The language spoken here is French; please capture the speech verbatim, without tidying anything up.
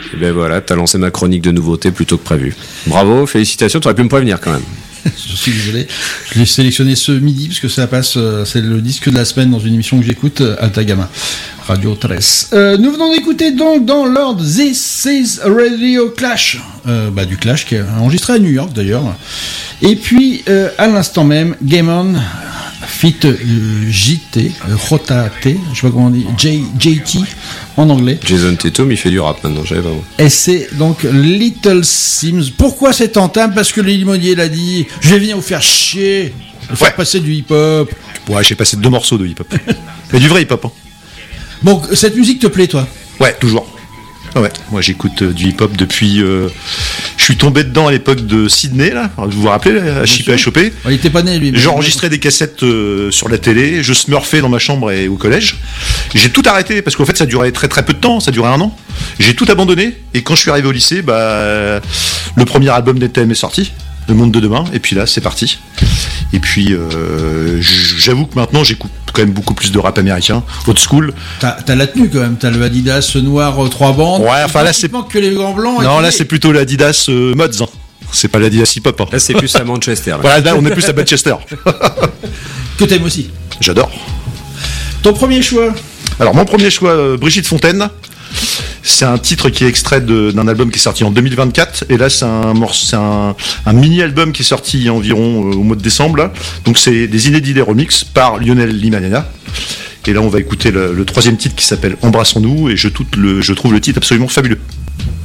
Et ben voilà, t'as lancé ma chronique de nouveautés plutôt que prévu. Bravo, félicitations, t'aurais pu me prévenir quand même. Je suis désolé. Je l'ai sélectionné ce midi parce que ça passe, c'est le disque de la semaine dans une émission que j'écoute, Alta Gamma, Radio treize. Euh, nous venons d'écouter donc dans l'ordre This is Radio Clash, euh, bah, du Clash qui est enregistré à New York d'ailleurs. Et puis euh, à l'instant même, Game On, fit euh, J T, euh, J T, je sais pas comment on dit, J, JT en anglais. Jason Tatum, il fait du rap maintenant, j'avais pas vu. Et c'est donc Little Sims. Pourquoi cette entame? Parce que le limonier l'a dit, je vais venir vous faire chier, vous faire Ouais. passer du hip-hop. Ouais, j'ai passé deux morceaux de hip-hop. Mais du vrai hip-hop. Hein. Bon, cette musique te plaît, toi? Ouais, toujours. Ah ouais, moi j'écoute euh, du hip-hop depuis. Euh, je suis tombé dedans à l'époque de Sydney, là. Vous vous rappelez, là, à chipper, à choper. Il était pas né, lui. J'enregistrais des cassettes euh, sur la télé, je smurfais dans ma chambre et au collège. J'ai tout arrêté parce qu'en fait ça durait très très peu de temps, ça durait un an. J'ai tout abandonné et quand je suis arrivé au lycée, bah, euh, le premier album d'E T M est sorti, Le Monde de Demain, et puis là c'est parti. Et puis euh, j'avoue que maintenant j'écoute quand même beaucoup plus de rap américain, old school. T'as, t'as la tenue quand même, t'as le Adidas noir euh, trois bandes. Ouais, enfin là c'est que les gants blancs. Non, là c'est plutôt l'Adidas euh, Mods. Hein. C'est pas l'Adidas hip hop. Hein. Là, c'est plus à Manchester. Là. Voilà, là on est plus à Manchester. Que t'aimes aussi. J'adore. Ton premier choix? Alors mon premier choix, euh, Brigitte Fontaine. C'est un titre qui est extrait de, d'un album qui est sorti en deux mille vingt-quatre. Et là, c'est un, morceau, c'est un, un mini-album qui est sorti il y a environ euh, au mois de décembre. Là. Donc, c'est des inédits, des remixes par Lionel Limanana. Et là, on va écouter le, le troisième titre qui s'appelle Embrassons-nous. Et je, tout le, je trouve le titre absolument fabuleux.